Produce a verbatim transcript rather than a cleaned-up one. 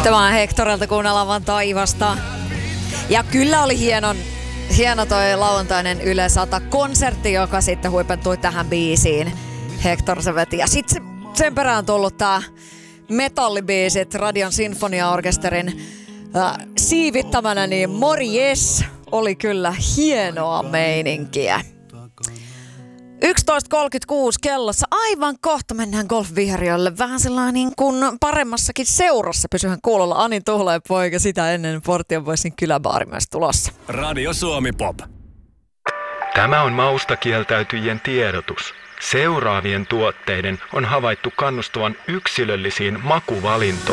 Tämä on Hectorilta kuunnellaan vaan taivasta. Ja kyllä oli hienon, hieno toi lauantainen Yle sata konsertti, joka sitten huipentui tähän biisiin. Hector se veti. Ja sitten se, sen perään on tullut tää metallibiisit Radion Sinfoniaorkesterin äh, siivittämänä, niin morjes, oli kyllä hienoa meininkiä. yksitoista kolmekymmentäkuusi kellossa. Aivan kohta mennään golfviheriölle. Vähän sellainen niin kuin paremmassakin seurassa. Pysyhän kuulolla. Ani Tuhleen poika sitä ennen Portion Boysin kyläbaari myös tulossa. Radio Suomi Pop. Tämä on mausta kieltäytyjien tiedotus. Seuraavien tuotteiden on havaittu kannustavan yksilöllisiin makuvalintoihin.